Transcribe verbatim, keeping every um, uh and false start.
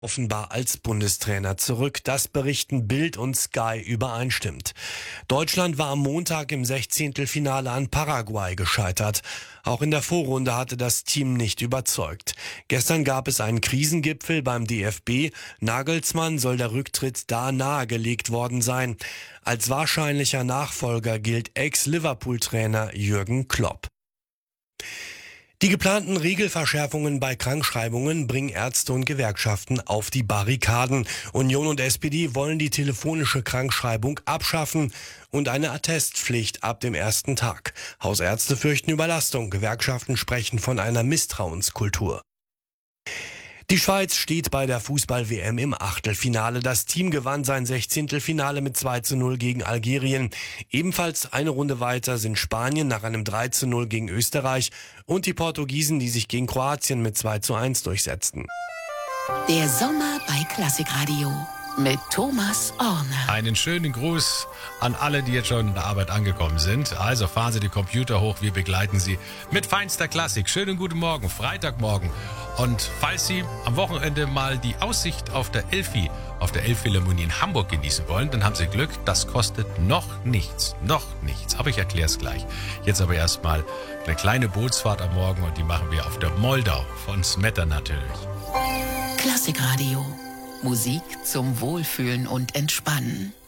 Offenbar als Bundestrainer zurück. Das berichten Bild und Sky übereinstimmt. Deutschland war am Montag im Sechzehntelfinale an Paraguay gescheitert. Auch in der Vorrunde hatte das Team nicht überzeugt. Gestern gab es einen Krisengipfel beim D F B. Nagelsmann soll der Rücktritt da nahegelegt worden sein. Als wahrscheinlicher Nachfolger gilt Ex-Liverpool-Trainer Jürgen Klopp. Die geplanten Regelverschärfungen bei Krankschreibungen bringen Ärzte und Gewerkschaften auf die Barrikaden. Union und S P D wollen die telefonische Krankschreibung abschaffen und eine Attestpflicht ab dem ersten Tag. Hausärzte fürchten Überlastung, Gewerkschaften sprechen von einer Misstrauenskultur. Die Schweiz steht bei der Fußball-W M im Achtelfinale. Das Team gewann sein Sechzehntelfinale mit zwei zu null gegen Algerien. Ebenfalls eine Runde weiter sind Spanien nach einem drei zu null gegen Österreich und die Portugiesen, die sich gegen Kroatien mit zwei zu eins durchsetzten. Der Sommer bei Klassikradio mit Thomas Orne. Einen schönen Gruß an alle, die jetzt schon in der Arbeit angekommen sind. Also fahren Sie die Computer hoch, wir begleiten Sie mit feinster Klassik. Schönen guten Morgen, Freitagmorgen. Und falls Sie am Wochenende mal die Aussicht auf der Elfi, auf der Elbphilharmonie in Hamburg genießen wollen, dann haben Sie Glück, das kostet noch nichts, noch nichts. Aber ich erkläre es gleich. Jetzt aber erstmal eine kleine Bootsfahrt am Morgen und die machen wir auf der Moldau von Smetter natürlich. Klassikradio. Musik zum Wohlfühlen und Entspannen.